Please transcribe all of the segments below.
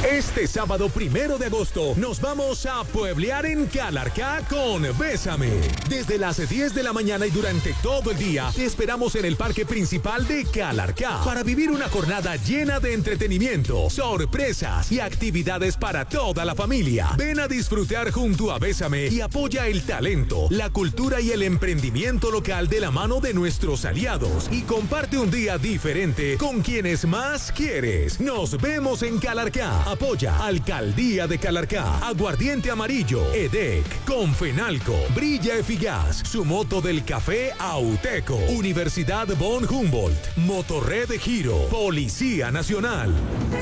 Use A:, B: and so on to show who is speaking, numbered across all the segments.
A: Este sábado 1 de agosto nos vamos a pueblear en Calarcá con Bésame. Desde las 10 de la mañana y durante todo el día te esperamos en el parque principal de Calarcá para vivir una jornada llena de entretenimiento, sorpresas y actividades para toda la familia. Ven a disfrutar junto a Bésame y apoya el talento, la cultura y el emprendimiento local de la mano de nuestros aliados y comparte un día diferente con quienes más quieres. Nos vemos en Calarcá. Apoya Alcaldía de Calarcá, Aguardiente Amarillo, EDEC, Confenalco, Brilla Eficaz, su moto del café Auteco, Universidad Von Humboldt, Motorred Giro, Policía Nacional.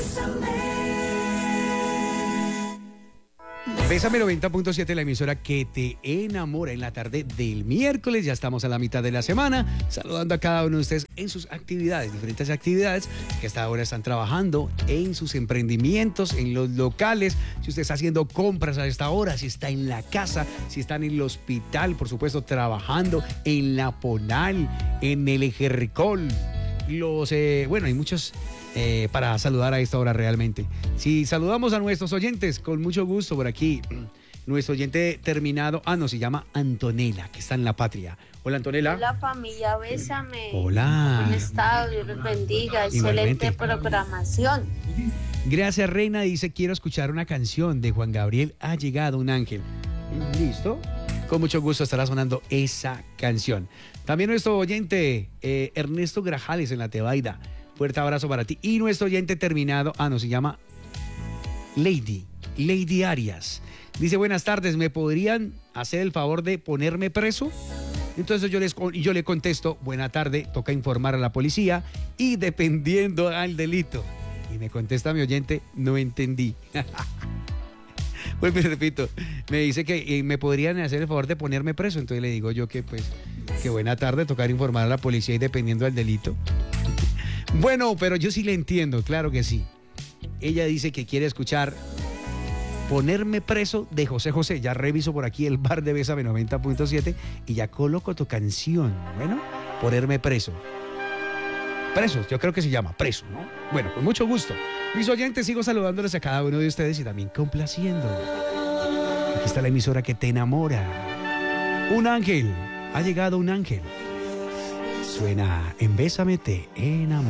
B: Bésame 90.7, la emisora que te enamora en la tarde del miércoles. Ya estamos a la mitad de la semana, saludando a cada uno de ustedes en sus actividades, diferentes actividades que hasta ahora están trabajando en sus emprendimientos, en los locales. Si usted está haciendo compras a esta hora, si está en la casa, si está en el hospital, por supuesto, trabajando en la Ponal, en el Ejerricol. Bueno, hay muchos para saludar a esta hora realmente. Si saludamos a nuestros oyentes, con mucho gusto por aquí. Nuestro oyente terminado, se llama Antonella, que está en La Patria. Hola, Antonella.
C: Hola, familia, Bésame.
B: Hola.
C: ¿Cómo han estado? Dios los bendiga.
B: Igualmente.
C: Excelente programación.
B: Gracias, Reina. Dice, quiero escuchar una canción de Juan Gabriel, Ha llegado un ángel. ¿Listo? Con mucho gusto estará sonando esa canción. También nuestro oyente, Ernesto Grajales en La Tebaida. Fuerte abrazo para ti. Y nuestro oyente terminado, se llama Lady Arias. Dice, buenas tardes, ¿me podrían hacer el favor de ponerme preso? Entonces yo le contesto, buena tarde, toca informar a la policía y dependiendo al delito. Y me contesta mi oyente, no entendí. Pues me repito, me dice que me podrían hacer el favor de ponerme preso. Entonces le digo yo que buena tarde, tocar informar a la policía y dependiendo del delito. Bueno, pero yo sí le entiendo, claro que sí. Ella dice que quiere escuchar Ponerme Preso de José José. Ya reviso por aquí el bar de Bésame 90.7 y ya coloco tu canción. Bueno, Ponerme Preso. Presos, yo creo que se llama Preso, ¿no? Bueno, con mucho gusto. Mis oyentes, sigo saludándoles a cada uno de ustedes y también complaciendo. Aquí está la emisora que te enamora. Un ángel, ha llegado un ángel. Suena en Bésame te enamora.